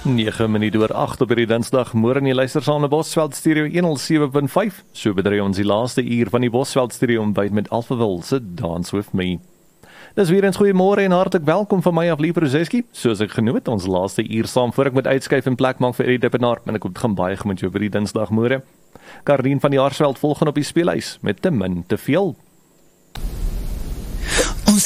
9 minute oor 8 op hierdie Dinsdag, môre in die luister saam na Bosveld Stereo 107.5. So bedry ons die laaste uur van die Bosveld Stereo ontbyt met Alphaville se Dance With Me. Dis weer eens goeiemôre en hartlik welkom van my af, Lieve Rozeski. Soos ek genoem het, ons laaste uur saam voor ek moet uitskuif en plek maak vir Eddie Dippenaar, en ek gaan baie met jou vir die Dinsdag môre. Kardien van die Jaarsveld volgen op die speelhuis met te min te veel.